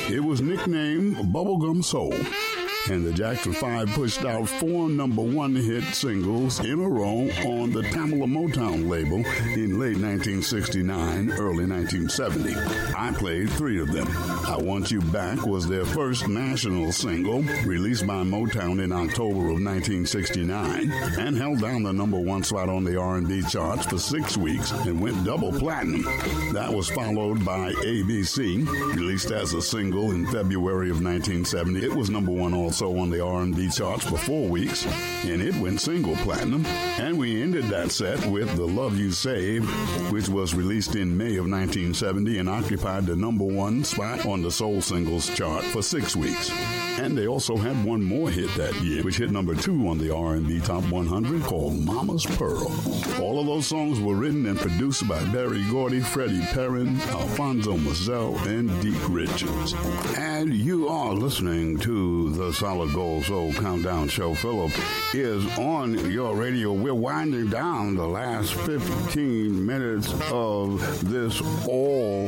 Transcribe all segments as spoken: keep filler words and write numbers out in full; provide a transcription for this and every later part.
It was nicknamed Bubblegum Soul, and the Jackson Five pushed out four number one hit singles in a row on the Tamla Motown label in late nineteen sixty-nine, early nineteen seventy. I played three of them. I Want You Back was their first national single, released by Motown in October of nineteen sixty-nine, and held down the number one spot on the R and B charts for six weeks and went double platinum. That was followed by A B C, released as a single in February of nineteen seventy. It was number one also on the R and B charts for four weeks, and it went single platinum. And we ended that set with The Love You Saved, which was released in May of nineteen seventy and occupied the number one spot on the soul singles chart for six weeks. And they also had one more hit that year, which hit number two on the R and B Top one hundred, called Mama's Pearl. All of those songs were written and produced by Berry Gordy, Freddie Perrin, Alfonso Mazel, and Deke Richards. And you are listening to the Solid Gold Soul Countdown Show. Philip is on your radio. We're winding down the last fifteen minutes of this all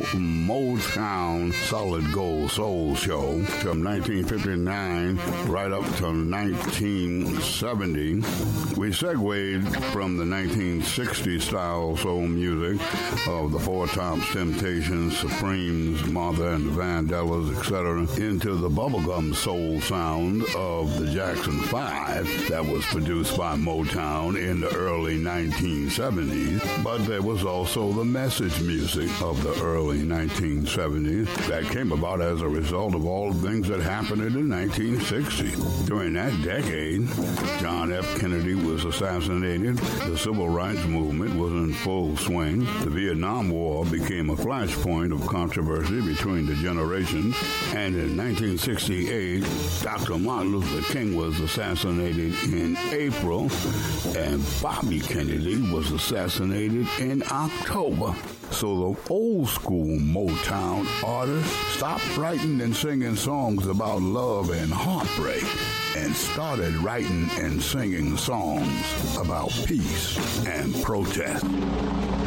Motown Solid Gold Soul Show from nineteen fifty-nine right up to nineteen seventy. We segued from the nineteen sixty style soul music of the Four Tops, Temptations, Supremes, Martha and the Vandellas, et cetera, into the bubblegum soul sound of the Jackson Five that was produced by Motown in the early nineteen seventies. But there was also the message music of the early nineteen seventies that came about as a result of all the things that happened in the nineteen sixties. During that decade, John F. Kennedy was assassinated, the civil rights movement was in full swing, the Vietnam War became a flashpoint of controversy between the generations, and in nineteen sixty-eight, Doctor Martin Luther King was assassinated in April, and Bobby Kennedy was assassinated in October. So the old school Motown artists stopped writing and singing songs about love and heartbreak and started writing and singing songs about peace and protest.